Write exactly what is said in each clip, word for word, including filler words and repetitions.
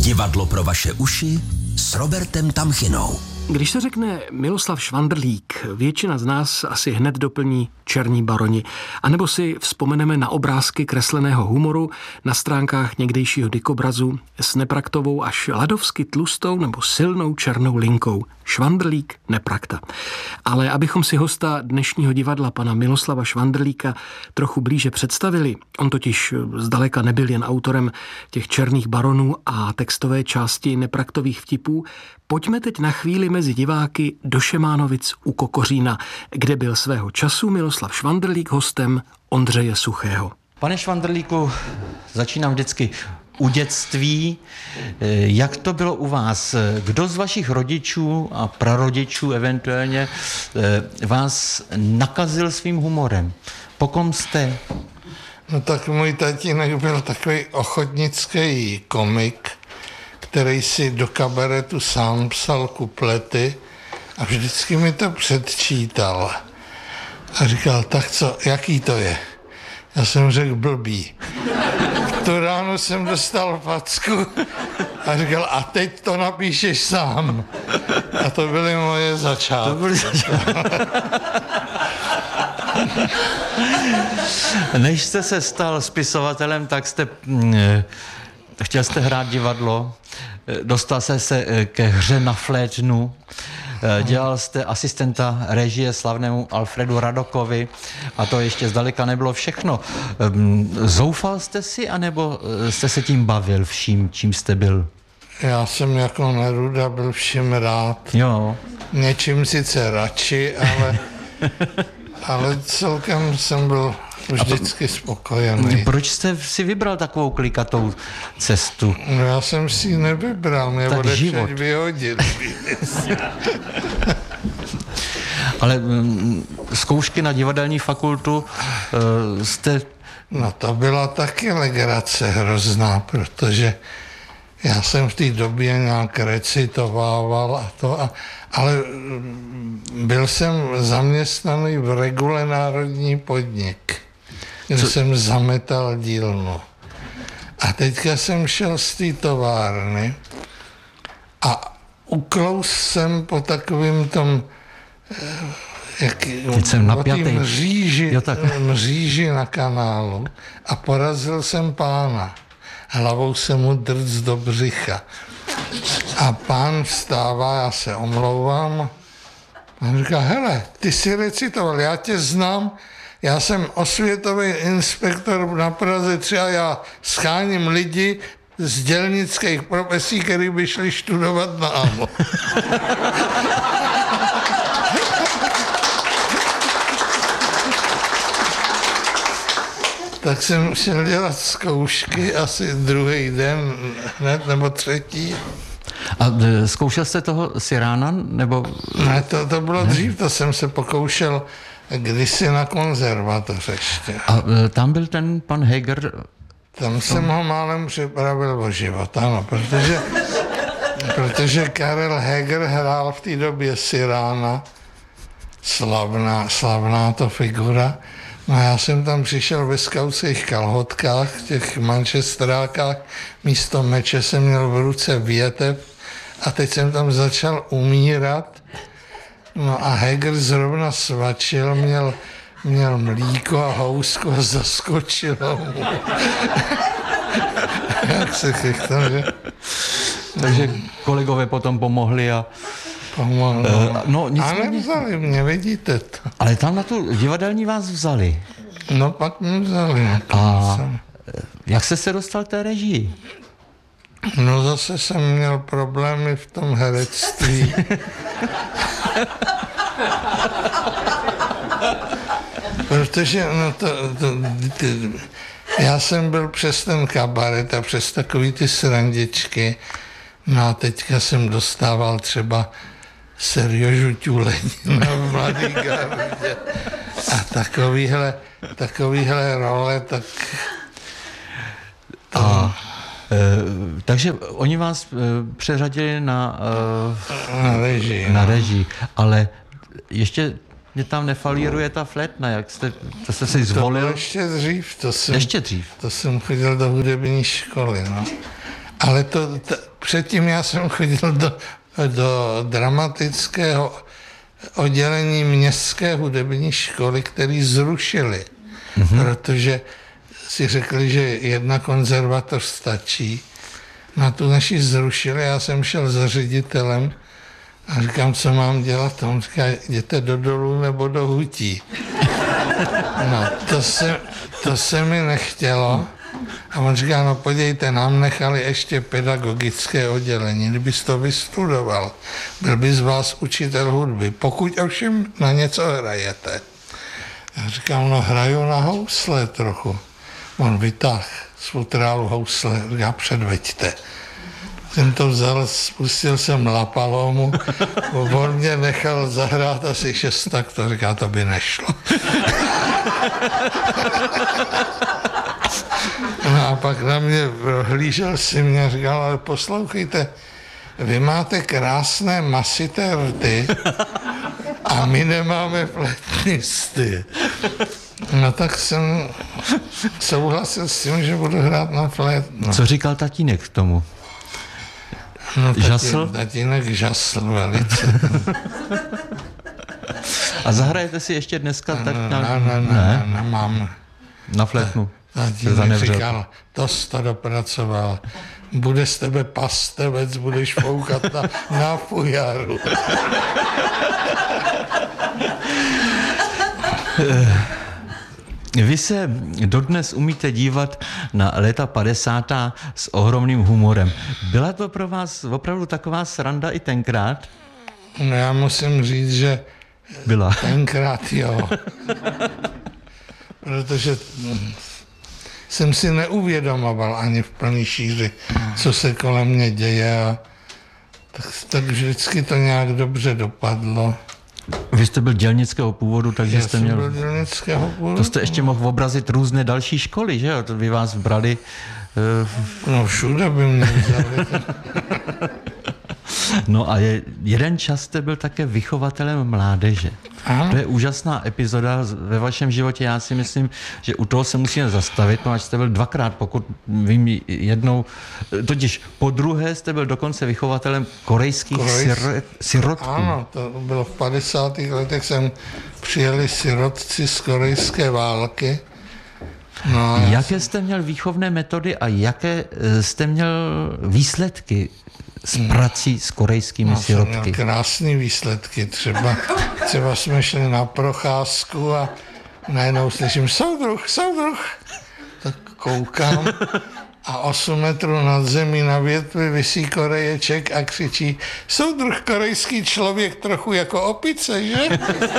Divadlo pro vaše uši s Robertem Tamchinou. Když se řekne Miloslav Švandrlík, většina z nás asi hned doplní Černí baroni. A nebo si vzpomeneme na obrázky kresleného humoru na stránkách někdejšího dikobrazu s nepraktovou až ladovsky tlustou nebo silnou černou linkou. Švandrlík, neprakta. Ale abychom si hosta dnešního divadla, pana Miloslava Švandrlíka, trochu blíže představili, on totiž zdaleka nebyl jen autorem těch Černých baronů a textové části nepraktových vtipů, pojďme teď na chvíli mezi diváky do Šemánovic u Kokořína, kde byl svého času Miloslav Švandrlík hostem Ondřeje Suchého. Pane Švandrlíku, začínám vždycky u dětství. Jak to bylo u vás? Kdo z vašich rodičů a prarodičů eventuálně vás nakazil svým humorem? Po kom jste? No tak můj tatínek byl takový ochotnický komik, který si do kabaretu sám psal kuplety a vždycky mi to předčítal. A říkal, tak co, jaký to je? Já jsem řekl, blbý. Tu ráno jsem dostal facku a říkal, a teď to napíšeš sám. A to byly moje začátky. To byly začátky. Než jste se stal spisovatelem, tak jste chtěl jste hrát divadlo, dostal jste se ke hře na flétnu, dělal jste asistenta režie slavnému Alfredu Radokovi a to ještě zdaleka nebylo všechno. Zoufal jste si, anebo jste se tím bavil vším, čím jste byl? Já jsem jako Neruda byl vším rád. Jo. Něčím sice radši, ale, ale celkem jsem byl vždycky spokojený. Proč jste si vybral takovou klikatou cestu? No já jsem si ji nevybral, mě tak odepřed život. vyhodili. Ale m, zkoušky na divadelní fakultu uh, jste... No to byla taky legrace hrozná, protože já jsem v té době nějak recitovával a to, a, ale byl jsem zaměstnaný v Regule Národní podnik, kde Co? jsem zametal dílnu. A teďka jsem šel z té továrny a uklous jsem po takovým tom jak, po tým mříži, jo, mříži na kanálu a porazil jsem pána. Hlavou se mu drc do břicha. A pán vstává, já se omlouvám. A říká, hele, ty jsi recitoval, já tě znám, já jsem osvětový inspektor na Praze tři a já scháním lidi z dělnických profesí, který by šli studovat na á em ó. Tak jsem šel dělat zkoušky asi druhý den, hned, nebo třetí. A zkoušel jste toho Sirána, nebo... Ne, to, to bylo ne? dřív, to jsem se pokoušel kdysi na konzervatoř ještě. A tam byl ten pan Heger? Tam to... jsem ho málem připravil o život, ano, protože, protože Karel Heger hrál v té době Sirána, slavná, slavná to figura. No já jsem tam přišel ve skautských kalhotkách, těch mančestrákách, místo meče jsem měl v ruce větev a teď jsem tam začal umírat. No a Heger zrovna svačil, měl, měl mlíko a housku a zaskočilo mu. Jak se chychtal, že? Takže kolegové potom pomohli a... Pomohli. Uh, no, a nevzali mě, vidíte to. Ale tam na tu divadelní vás vzali. No pak mě vzali. A jsem. Jak jste se dostal k té režii? No zase jsem měl problémy v tom herectví. Protože no to, to, to, já jsem byl přes ten kabaret a přes takový ty srandičky. No a teďka jsem dostával třeba Seriožu Ťulenina v Mladý gardě. A takovýhle, takovýhle role, tak... To... A, e, takže oni vás e, přeřadili na... E, na režii. Na no. režii, ale ještě mě tam nefalíruje ta flétna, jak jste, to jste si zvolil? To bylo ještě dřív. To jsem, ještě dřív? To jsem chodil do hudební školy, no. Ale to, to předtím já jsem chodil do, do dramatického oddělení městské hudební školy, který zrušili, mm-hmm. protože si řekli, že jedna konzervatoř stačí. Na tu naši zrušili, já jsem šel za ředitelem a říkám, co mám dělat. A on říká, jděte do dolů nebo do hutí. No, to se, to se mi nechtělo. A on říká, no podívejte, nám nechali ještě pedagogické oddělení, kdybys to vystudoval, byl by z vás učitel hudby, pokud ovšem na něco hrajete. Já říkám, no hraju na housle trochu. On vytáhl z futrálu housle, říká, předveďte. Jsem to vzal, spustil jsem La Palomu, on mě nechal zahrát asi šest taktů, říká, to by nešlo. No a pak na mě hlížel si mě a říkal, ale poslouchejte, vy máte krásné masité rty a my nemáme flétnisty. No tak jsem souhlasil s tím, že budu hrát na flét. No. Co říkal tatínek k tomu? No, tatí, žasl? Tatínek žasl velice. A zahrajete si ještě dneska? Tak na... Ne, ne, ne, ne, nemám. Na flétnu? Tatínek říkal, to jsi to dopracoval. Bude z tebe pastevec, budeš foukat na, na fujaru. Vy se dodnes umíte dívat na léta padesátá s ohromným humorem. Byla to pro vás opravdu taková sranda i tenkrát? No já musím říct, že byla. Tenkrát jo. Protože jsem si neuvědomoval ani v plný šíři, co se kolem mě děje. A tak, tak vždycky to nějak dobře dopadlo. Vy jste byl dělnického původu, takže Já jste jsem měl... byl dělnického původu. To jste ještě mohl obrazit různé další školy, že jo? To by vás brali... Uh... No všude by mě vzali. No a je, jeden čas jste byl také vychovatelem mládeže. Ano. To je úžasná epizoda ve vašem životě. Já si myslím, že u toho se musíme zastavit, protože jste byl dvakrát, pokud vím jednou, totiž po druhé jste byl dokonce vychovatelem korejských Korejs... sirotků. Ano, to bylo v padesátých letech, jsem přijeli sirotci z korejské války. No, jaké jste měl výchovné metody a jaké jste měl výsledky s prací s korejskými no, sirotky? Jsem měl krásný výsledky. Třeba, třeba jsme šli na procházku a najednou slyším soudruh, soudruh. Tak koukám a osm metrů nad zemí na větvi visí Koreječek a křičí soudruh, korejský člověk trochu jako opice, že?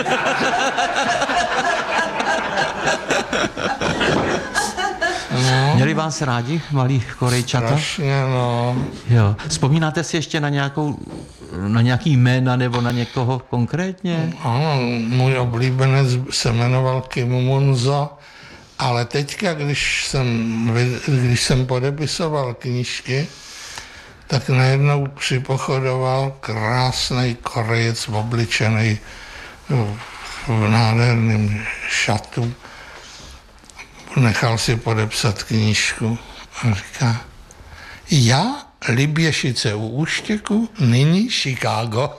No. Měli vás rádi, malí Korejčata? Strašně, no. Jo. Vzpomínáte si ještě na nějakou, na nějaký jména nebo na někoho konkrétně? Ano, můj oblíbenec se jmenoval Kim Munzo, ale teďka, když jsem, když jsem podepisoval knížky, tak najednou připochodoval krásný Korejec obličený v nádherném šatu. Nechal si podepsat knížku a říká, já, Liběšice u Úštěku, nyní Chicago.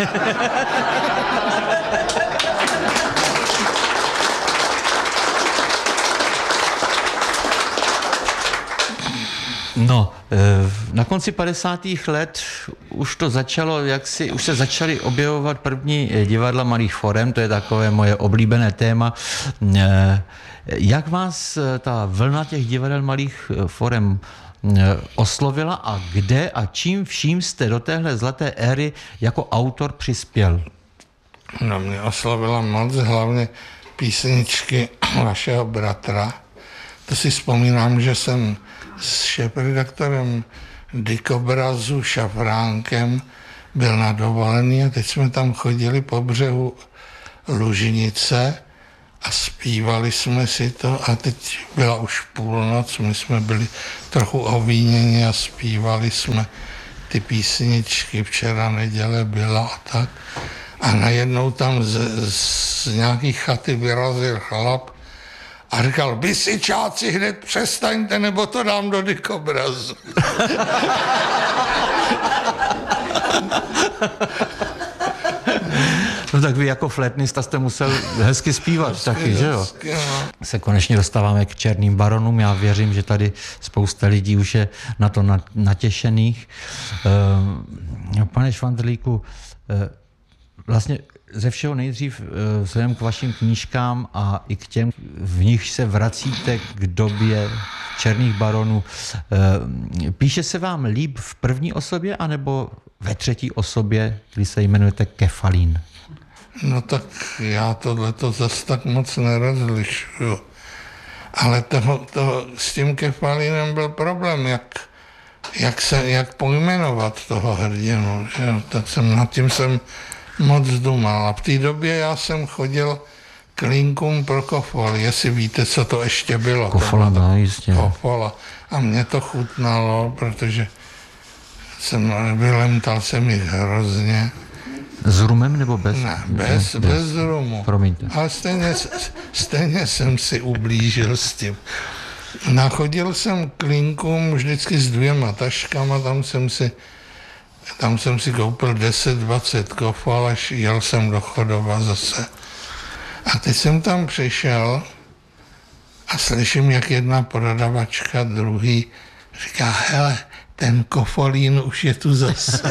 No, na konci padesátých let už to začalo, jak si, už se začaly objevovat první divadla malých forem, to je takové moje oblíbené téma. Jak vás ta vlna těch divadel malých forem oslovila a kde a čím vším jste do téhle zlaté éry jako autor přispěl? No, mě oslovila moc, hlavně písničky vašeho bratra. To si vzpomínám, že jsem s šéfredaktorem Dikobrazu Šafránkem byl na dovolený a teď jsme tam chodili po břehu Lužnice a zpívali jsme si to a teď byla už půlnoc, my jsme byli trochu ovíněni a zpívali jsme ty písničky, včera neděle byla a tak. A najednou tam z, z nějaký chaty vyrazil chlap A říkal, bisičáci, hned přestaňte, nebo to dám do dikobrazu. No tak vy jako flétnista jste musel hezky zpívat hezky, taky, že jo? Hezky, no. Se konečně dostáváme k Černým baronům. Já věřím, že tady spousta lidí už je na to natěšených. Pane Švandrlíku, vlastně ze všeho nejdřív vzhledem k vašim knížkám a i k těm, v nich se vracíte k době Černých baronů. Píše se vám líp v první osobě anebo ve třetí osobě, kdy se jmenujete Kefalín? No tak já tohleto zas tak moc nerozlišuju. Ale toho, toho, s tím Kefalínem byl problém, jak, jak, se, jak pojmenovat toho hrdinu. Že? Tak jsem, nad tím jsem moc dumal. A v té době já jsem chodil k linkům pro kofol, jestli víte, co to ještě bylo. Kofola, no, jistě. Kofola. A mě to chutnalo, protože jsem vylemtal jsem jich hrozně. S rumem nebo bez? Ne, bez, ne, bez rumu. Promiňte. Ale stejně, stejně jsem si ublížil s tím. Nachodil jsem k linkům vždycky s dvěma taškama, tam jsem si, tam jsem si koupil deset dvacet kofol, až jel jsem do Chodova zase. A teď jsem tam přišel a slyším, jak jedna prodavačka, druhý říká, hele, ten Kofolín už je tu zase.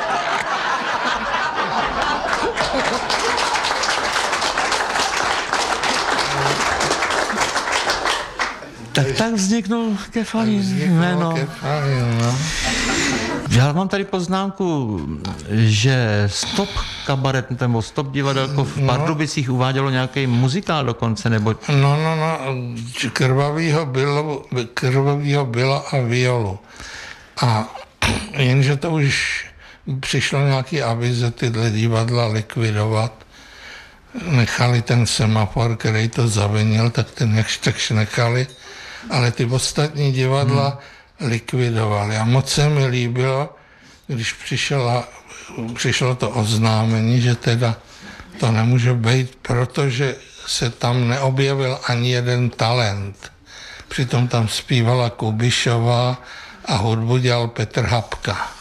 Tak tak vzniknul Kefalín jméno. Kefalín, no. Já mám tady poznámku, že Stop kabaret nebo Stop divadelko v Pardubicích uvádělo nějaký muzikál dokonce, nebo... No, no, no, krvavýho bylo, krvavýho bylo a violu. A jenže to už přišlo nějaký avize tyhle divadla likvidovat. Nechali ten semafor, který to zavinil, tak ten jakž takž nechali, ale ty ostatní divadla hmm. likvidovali. A moc se mi líbilo, když přišla, přišlo to oznámení, že teda to nemůže být, protože se tam neobjevil ani jeden talent. Přitom tam zpívala Kubišová a hudbu dělal Petr Hapka.